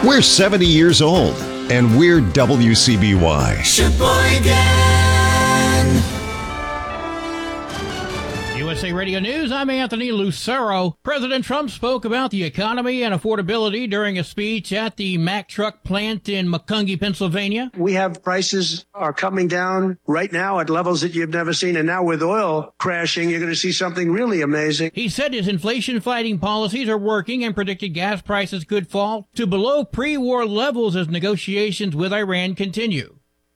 We're 70 years old, and we're WCBY. Sheboygan. USA Radio News, I'm Anthony Lucero. President Trump spoke about the economy and affordability during a speech at the Mack Truck plant in Macungie, Pennsylvania. We have prices are coming down right now at levels that you've never seen. And now with oil crashing, you're going to see something really amazing. He said his inflation-fighting policies are working and predicted gas prices could fall to below pre-war levels as negotiations with Iran continue.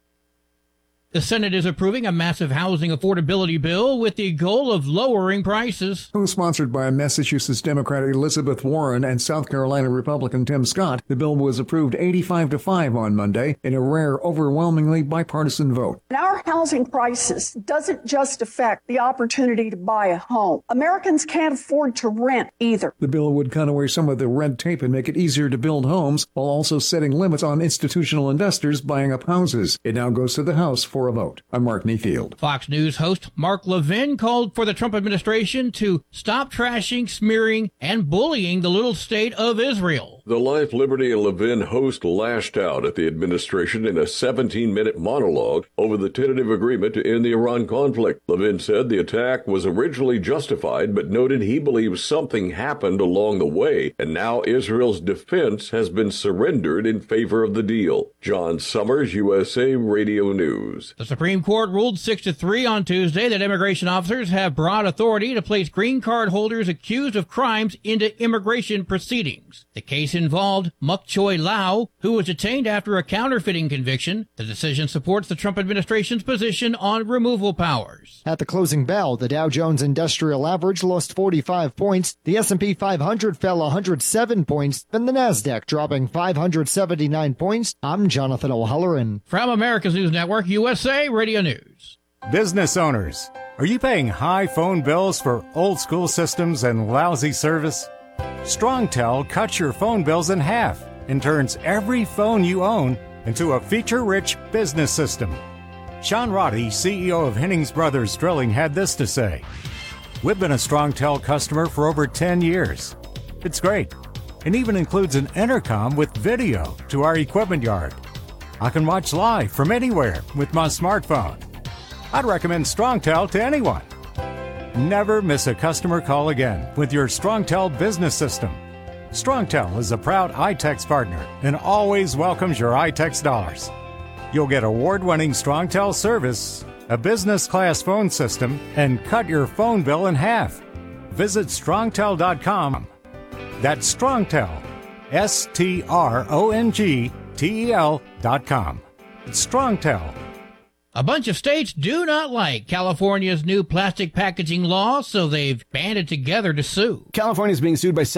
The Senate is approving a massive housing affordability bill with the goal of lowering prices. Co-sponsored by Massachusetts Democrat Elizabeth Warren and South Carolina Republican Tim Scott, the bill was approved 85-5 on Monday in a rare, overwhelmingly bipartisan vote. Our housing crisis doesn't just affect the opportunity to buy a home. Americans can't afford to rent either. The bill would cut away some of the red tape and make it easier to build homes while also setting limits on institutional investors buying up houses. It now goes to the House for a vote. I'm Mark Neafield. Fox News host Mark Levin called for the Trump administration to stop trashing, smearing, and bullying the little state of Israel. The Life, Liberty, and Levin host lashed out at the administration in a 17-minute monologue over the tentative agreement to end the Iran conflict. Levin said the attack was originally justified, but noted he believes something happened along the way, and now Israel's defense has been surrendered in favor of the deal. John Summers, USA Radio News. The Supreme Court ruled 6-3 on Tuesday that immigration officers have broad authority to place green card holders accused of crimes into immigration proceedings. The case involved Muk Choi Lau, who was detained after a counterfeiting conviction. The decision supports the Trump administration's position on removal powers. At the closing bell, the Dow Jones Industrial Average lost 45 points, the S&P 500 fell 107 points, and the Nasdaq dropping 579 points. I'm Jonathan O'Halloran. From America's News Network, USA Radio News. Business owners, are you paying high phone bills for old school systems and lousy service? StrongTel cuts your phone bills in half and turns every phone you own into a feature-rich business system. Sean Roddy, CEO of Hennings Brothers Drilling, had this to say: "We've been a StrongTel customer for over 10 years. It's great, and even includes an intercom with video to our equipment yard. I can watch live from anywhere with my smartphone. I'd recommend StrongTel to anyone. Never miss a customer call again with your StrongTel business system. StrongTel is a proud iTex partner and always welcomes your iTex dollars. You'll get award-winning StrongTel service, a business-class phone system, and cut your phone bill in half. Visit strongtel.com. That's StrongTel, StrongTel.com. It's StrongTel. A bunch of states do not like California's new plastic packaging law, so they've banded together to sue. California is being sued by